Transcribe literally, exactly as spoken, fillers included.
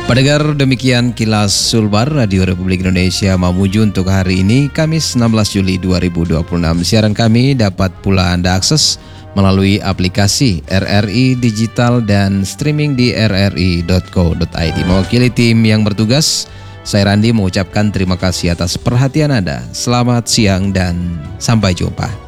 Pendengar, demikian kilas Sulbar Radio Republik Indonesia Mamuju untuk hari ini, Kamis enam belas Juli dua ribu dua puluh enam. Siaran kami dapat pula Anda akses melalui aplikasi R R I Digital dan streaming di r r i dot co dot i d. Mewakili tim yang bertugas, saya Randi mengucapkan terima kasih atas perhatian Anda. Selamat siang dan sampai jumpa.